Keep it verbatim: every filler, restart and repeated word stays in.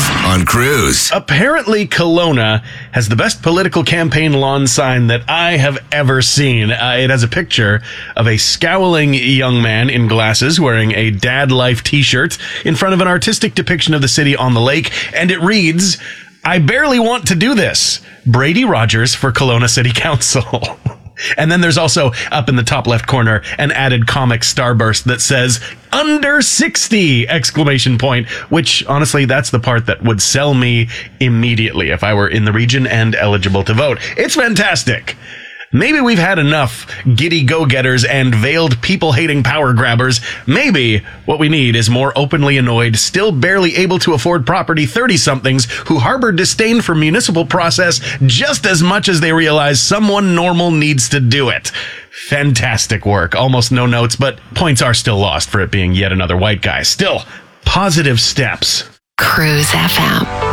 on Cruise. Apparently, Kelowna has the best political campaign lawn sign that I have ever seen. Uh, it has a picture of a scowling young man in glasses wearing a dad life t-shirt in front of an artistic depiction of the city on the lake, and it reads, "I barely want to do this. Brady Rogers for Kelowna City Council." And then there's also, up in the top left corner, an added comic starburst that says, "Under sixty!" exclamation point, which, honestly, that's the part that would sell me immediately if I were in the region and eligible to vote. It's fantastic. Maybe we've had enough giddy go-getters and veiled people-hating power grabbers. Maybe what we need is more openly annoyed, still barely able to afford property thirty-somethings who harbor disdain for municipal process just as much as they realize someone normal needs to do it. Fantastic work. Almost no notes, but points are still lost for it being yet another white guy. Still, positive steps. Cruise F M.